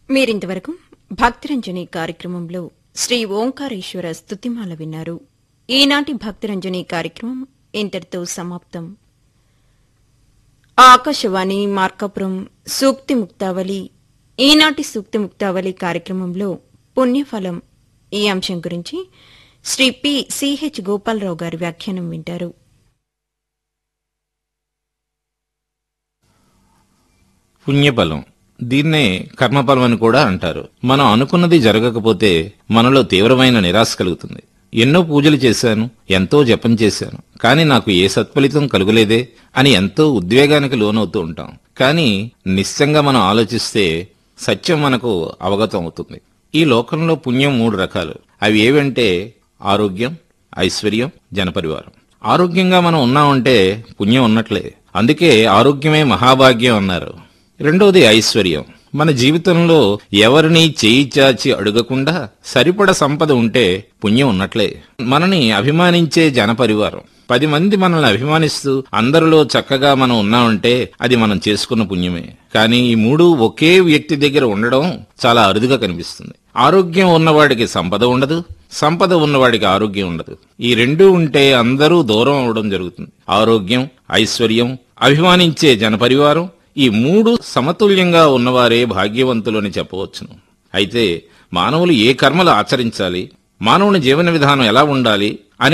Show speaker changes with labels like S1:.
S1: మీరింతవరకు భక్తిరంజని కార్యక్రమంలో శ్రీ ఓంకారేశ్వర స్తుతిమాల విన్నారు. ఈనాటి భక్తిరంజని కార్యక్రమం ఇంతటితో సమాప్తం. ఆకాశవాణి మార్కాపురం సూక్తి ముక్తావళి. ఈనాటి సూక్తి ముక్తావళి కార్యక్రమంలో పుణ్యఫలం ఈ అంశం గురించి శ్రీ పి. సిహెచ్ గోపాలరావు గారి వ్యాఖ్యానం వింటారు.
S2: పుణ్యఫలం, దీన్నే కర్మఫలం అని కూడా అంటారు. మనం అనుకున్నది జరగకపోతే మనలో తీవ్రమైన నిరాశ కలుగుతుంది. ఎన్నో పూజలు చేశాను, ఎంతో జపం చేశాను, కానీ నాకు ఏ సత్ఫలితం కలుగలేదే అని ఎంతో ఉద్వేగానికి లోనవుతూ ఉంటాం. కానీ నిశ్చయంగా మనం ఆలోచిస్తే సత్యం మనకు అవగతం అవుతుంది. ఈ లోకంలో పుణ్యం 3 రకాలు. అవి ఏవంటే ఆరోగ్యం, ఐశ్వర్యం, జనపరివారం. ఆరోగ్యంగా మనం ఉన్నామంటే పుణ్యం ఉన్నట్లే. అందుకే ఆరోగ్యమే మహాభాగ్యం అన్నారు. రెండోది ఐశ్వర్యం. మన జీవితంలో ఎవరిని చేయి చాచి అడగకుండా సరిపడ సంపద ఉంటే పుణ్యం ఉన్నట్లే. మనని అభిమానించే జనపరివారం. 10 మంది మనల్ని అభిమానిస్తూ అందరిలో చక్కగా మనం ఉన్నామంటే అది మనం చేసుకున్న పుణ్యమే. కానీ ఈ 3 ఒకే వ్యక్తి దగ్గర ఉండడం చాలా అరుదుగా కనిపిస్తుంది. ఆరోగ్యం ఉన్నవాడికి సంపద ఉండదు, సంపద ఉన్నవాడికి ఆరోగ్యం ఉండదు. ఈ 2 ఉంటే అందరూ దూరం అవడం జరుగుతుంది. ఆరోగ్యం, ఐశ్వర్యం, అభిమానించే జనపరివారం, ఈ 3 సమతుల్యంగా ఉన్నవారే భాగ్యవంతులు అని చెప్పవచ్చును. అయితే మానవులు ఏ కర్మలు ఆచరించాలి, మానవుని జీవన విధానం ఎలా ఉండాలి